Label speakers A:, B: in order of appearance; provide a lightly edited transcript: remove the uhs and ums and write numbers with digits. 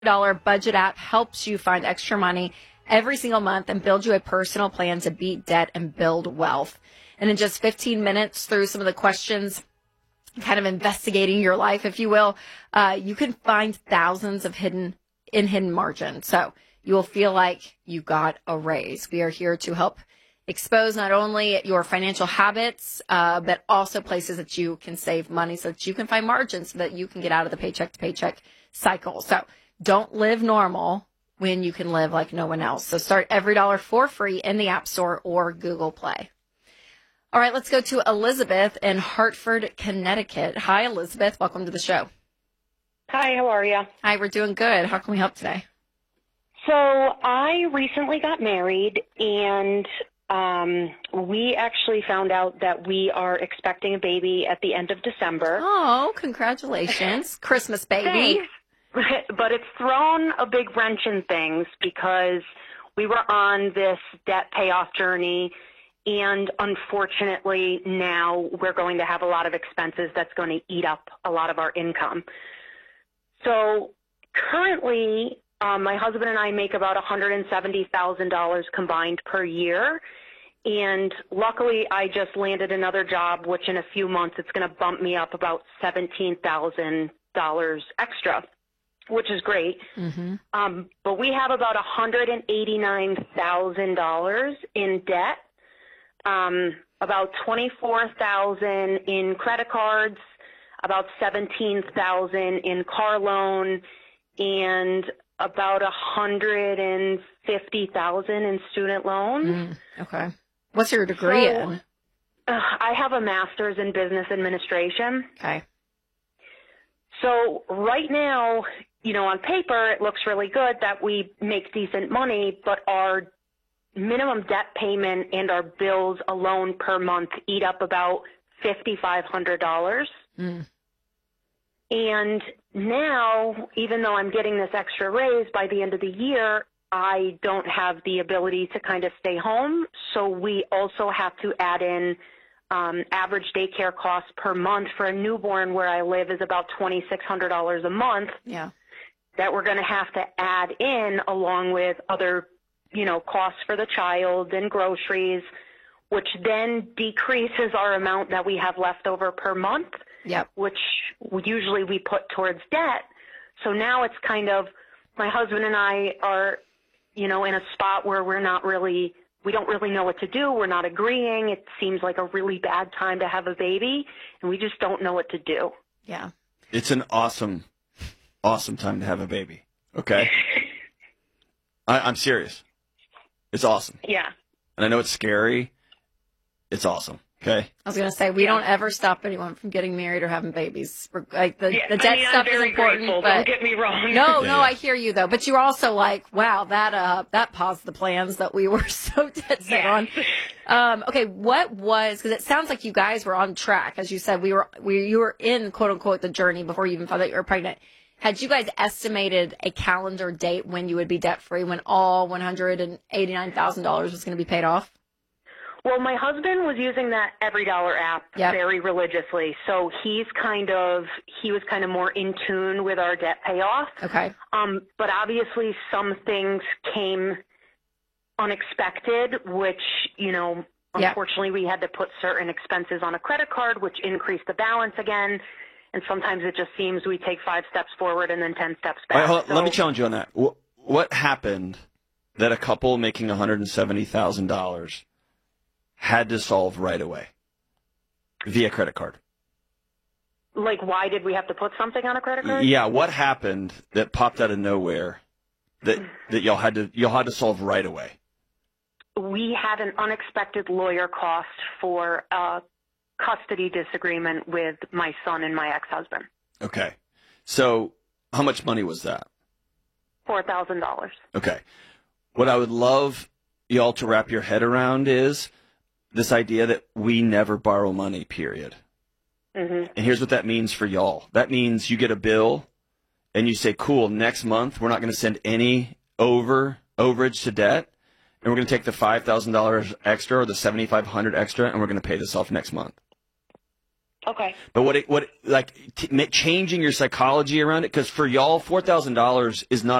A: budget app helps you find extra money every single month and build you a personal plan to beat debt and build wealth. And in just 15 minutes, through some of the questions, kind of investigating your life, if you will, you can find thousands of hidden margin. So you will feel like you got a raise. We are here to help expose not only your financial habits, but also places that you can save money so that you can find margins so that you can get out of the paycheck to paycheck cycle. So don't live normal when you can live like no one else. So start EveryDollar for free in the App Store or Google Play. All right, let's go to Elizabeth in Hartford, Connecticut. Hi, Elizabeth. Welcome to the show.
B: Hi, how are you?
A: Hi, we're doing good. How can we help today?
B: So I recently got married, and we actually found out that we are expecting a baby at the end of December.
A: Oh, congratulations. Christmas baby.
B: Thanks. But it's thrown a big wrench in things because we were on this debt payoff journey, and unfortunately now we're going to have a lot of expenses that's going to eat up a lot of our income. So currently, my husband and I make about $170,000 combined per year, and luckily I just landed another job, which in a few months it's going to bump me up about $17,000 extra, which is great.
A: Mm-hmm.
B: But we have about $189,000 in debt, about $24,000 in credit cards, about $17,000 in car loan, and about $150,000 in student loans.
A: Okay. What's your degree in?
B: I have a master's in business administration.
A: Okay.
B: So right now, you know, on paper, it looks really good that we make decent money, but our minimum debt payment and our bills alone per month eat up about $5,500. And now, even though I'm getting this extra raise, by the end of the year, I don't have the ability to kind of stay home. So we also have to add in average daycare costs per month for a newborn where I live is about $2,600 a month.
A: Yeah.
B: That we're going to have to add in along with other, you know, costs for the child and groceries, which then decreases our amount that we have left over per month.
A: Yep.
B: Which usually we put towards debt. So now it's kind of, my husband and I are, you know, in a spot where we don't really know what to do. We're not agreeing. It seems like a really bad time to have a baby, and we just don't know what to do.
A: Yeah.
C: It's an awesome time to have a baby. Okay? I'm serious. It's awesome.
B: Yeah.
C: And I know it's scary. It's awesome. Okay.
A: I was going to say, we don't ever stop anyone from getting married or having babies. Like the debt stuff is important.
B: Grateful,
A: but
B: don't get me wrong.
A: No, I hear you though. But you're also like, wow, that paused the plans that we were so dead set on. Okay, what was, because it sounds like you guys were on track, as you said, you were in quote unquote the journey before you even found out you were pregnant. Had you guys estimated a calendar date when you would be debt free, when all $189,000 was going to be paid off?
B: Well, my husband was using that EveryDollar app very religiously, so he was kind of more in tune with our debt payoff.
A: Okay.
B: But obviously some things came unexpected, which, you know, unfortunately we had to put certain expenses on a credit card, which increased the balance again. And sometimes it just seems we take 5 steps forward and then 10 steps back.
C: All right, hold on. Let me challenge you on that. What happened that a couple making $170,000 had to solve right away via credit card?
B: Like, why did we have to put something on a credit card?
C: Yeah, what happened that popped out of nowhere that y'all had to solve right away?
B: We had an unexpected lawyer cost for a custody disagreement with my son and my ex-husband.
C: Okay. So how much money was that?
B: $4,000.
C: Okay. What I would love y'all to wrap your head around is this idea that we never borrow money, period. Mm-hmm. And here's what that means for y'all. That means you get a bill and you say, cool, next month we're not going to send any overage to debt, and we're going to take the $5,000 extra or the $7,500 extra, and we're going to pay this off next month.
B: Okay.
C: But changing your psychology around it, because for y'all, $4,000 is not